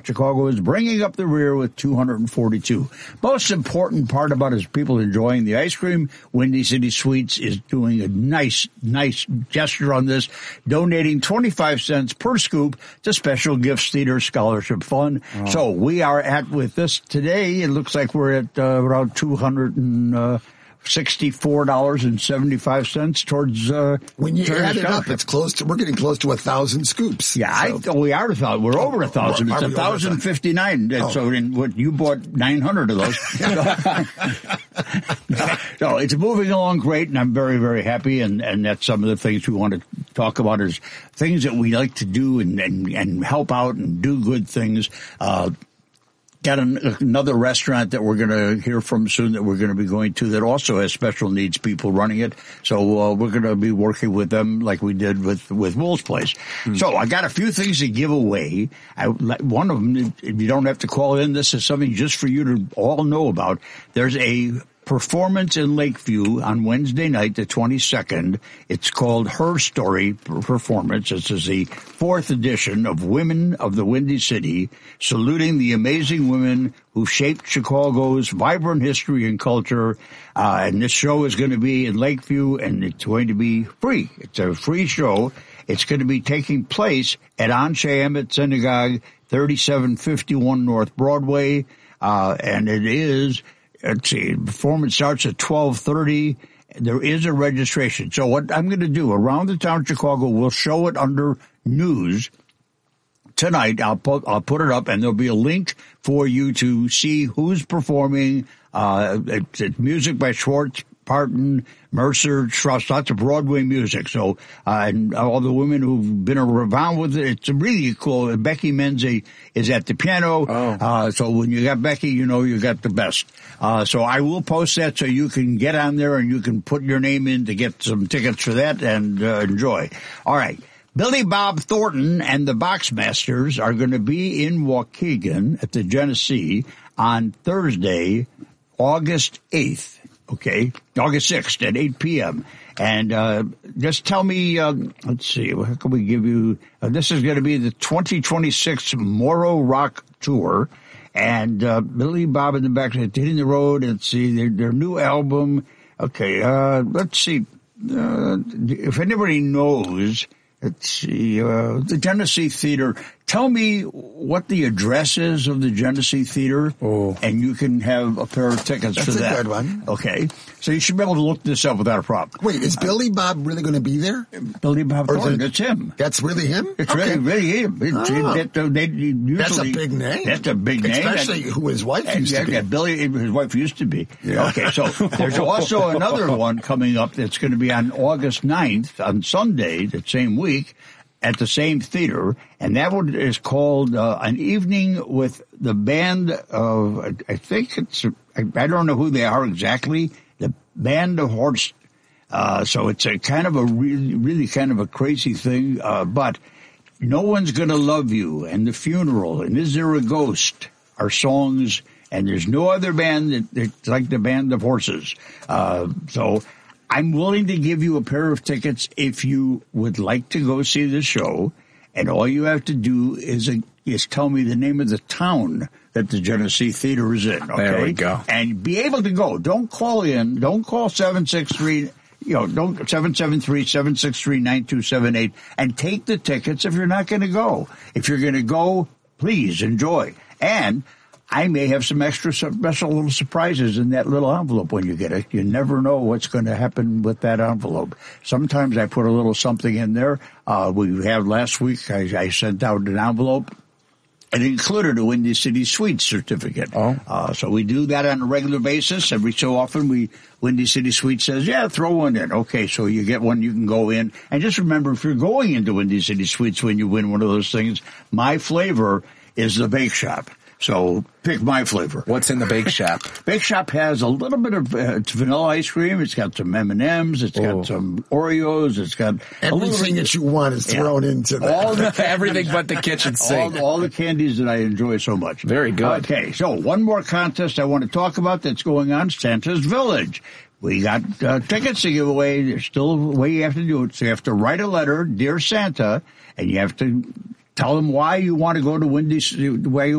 Chicago is bringing up the rear with 242. Most important part about is people enjoying the ice cream. Windy City Sweets is doing a nice gesture on this, donating 25 cents per scoop to Special Gifts Theater Scholarship Fund. Oh. So we are with this today. It looks like we're at around $264.75 towards. When you add it up, it's close to. We're getting close to 1,000 scoops. Yeah, so. We are 1,000. We're over 1,000. It's 1,059. Oh. So what you bought 900 of those. So it's moving along great, and I'm very, very happy. And that's some of the things we want to talk about is things that we like to do and help out and do good things. Got another restaurant that we're going to hear from soon that we're going to be going to that also has special needs people running it. So we're going to be working with them like we did with Will's Place. Mm-hmm. So I got a few things to give away. One of them, you don't have to call in. This is something just for you to all know about. There's a performance in Lakeview on Wednesday night, the 22nd. It's called Her Story Performance. This is the 4th edition of Women of the Windy City, saluting the amazing women who shaped Chicago's vibrant history and culture. And this show is going to be in Lakeview, and it's going to be free. It's a free show. It's going to be taking place at Anshe Emmett Synagogue, 3751 North Broadway. And it is... Let's see, performance starts at 12:30. There is a registration. So what I'm going to do, around the town of Chicago, we'll show it under news tonight. I'll put it up, and there'll be a link for you to see who's performing. It's music by Schwartz, Parton, Mercer, Truss, lots of Broadway music. So, and all the women who've been around with it, it's really cool. Becky Menzie is at the piano. Oh. So when you got Becky, you know you got the best. So I will post that so you can get on there and you can put your name in to get some tickets for that and enjoy. All right. Billy Bob Thornton and the Boxmasters are going to be in Waukegan at the Genesee on Thursday, August 8th. Okay, August 6th at 8 p.m. And just tell me, let's see, how can we give you, this is going to be the 2026 Moro Rock Tour. And Billy Bob and the Backstreet Hitting the Road, and see their new album. Okay, let's see, if anybody knows, let's see, the Genesee Theater. Tell me what the address is of the Genesee Theater, and you can have a pair of tickets for that. That's a good one. Okay. So you should be able to look this up without a problem. Wait, is Billy Bob really going to be there? Billy Bob Thornton, it's him. That's really him? It's really him. That's a big name. That's a big name. Especially who his wife used to be. Yeah, Billy, his wife used to be. Yeah. Okay, so there's also another one coming up that's going to be on August 9th, on Sunday, that same week, at the same theater, and that one is called An Evening with the Band of, I think it's, I don't know who they are exactly, the Band of Horse. So it's a kind of a really kind of a crazy thing, but No One's Gonna Love You and The Funeral and Is There a Ghost are songs, and there's no other band that's like the Band of Horses. So I'm willing to give you a pair of tickets if you would like to go see the show, and all you have to do is tell me the name of the town that the Genesee Theater is in. Okay? There we go. And be able to go. Don't call in. Don't call 763. Don't 773-763-9278 and take the tickets if you're not going to go. If you're going to go, please enjoy. And I may have some extra special little surprises in that little envelope when you get it. You never know what's going to happen with that envelope. Sometimes I put a little something in there. We had last week, I sent out an envelope. It included a Windy City Sweets certificate. So we do that on a regular basis. Every so often, Windy City Sweets says, yeah, throw one in. Okay, so you get one, you can go in. And just remember, if you're going into Windy City Sweets when you win one of those things, my flavor is the Bake Shop. So pick my flavor. What's in the Bake Shop? Bake Shop has a little bit of it's vanilla ice cream. It's got some M&Ms. It's got some Oreos. It's got everything that you want is thrown into that. Everything but the kitchen sink. All the candies that I enjoy so much. Very good. Okay, so one more contest I want to talk about that's going on, Santa's Village. We got tickets to give away. There's still a way you have to do it. So you have to write a letter, Dear Santa, and you have to tell them why you want to go to Windy, why you